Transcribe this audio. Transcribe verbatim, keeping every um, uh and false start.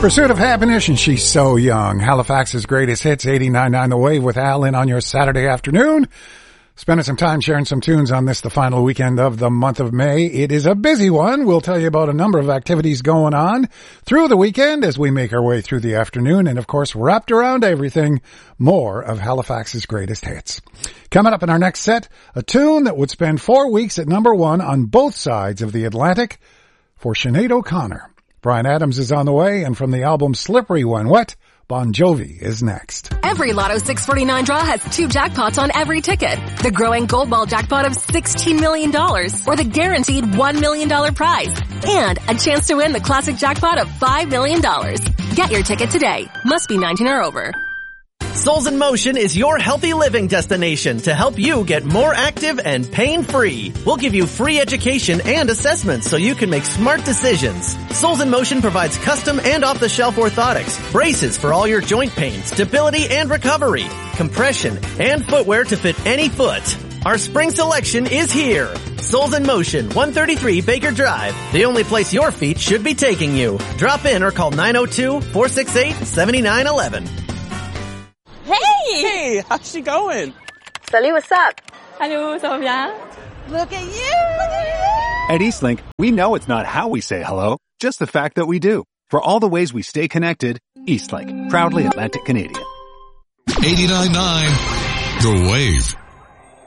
Pursuit of Happiness, and She's So Young. Halifax's greatest hits, eighty-nine point nine The Wave with Al in on your Saturday afternoon. Spending some time sharing some tunes on this, the final weekend of the month of May. It is a busy one. We'll tell you about a number of activities going on through the weekend as we make our way through the afternoon. And of course, wrapped around everything, more of Halifax's greatest hits. Coming up in our next set, a tune that would spend four weeks at number one on both sides of the Atlantic for Sinead O'Connor. Bryan Adams is on the way, and from the album Slippery When Wet, Bon Jovi is next. Every Lotto six forty-nine draw has two jackpots on every ticket. The growing Gold Ball jackpot of sixteen million dollars or the guaranteed one million dollars prize. And a chance to win the classic jackpot of five million dollars. Get your ticket today. Must be nineteen or over. Souls in Motion is your healthy living destination to help you get more active and pain-free. We'll give you free education and assessments so you can make smart decisions. Souls in Motion provides custom and off-the-shelf orthotics, braces for all your joint pain, stability and recovery, compression, and footwear to fit any foot. Our spring selection is here. Souls in Motion, one thirty-three Baker Drive, the only place your feet should be taking you. Drop in or call nine oh two, four six eight, seven nine one one. Hey! Hey, how's she going? Salut, what's up? Hello, ça va bien? Look at you! At Eastlink, we know it's not how we say hello, just the fact that we do. For all the ways we stay connected, Eastlink, proudly Atlantic Canadian. eighty-nine point nine The Wave.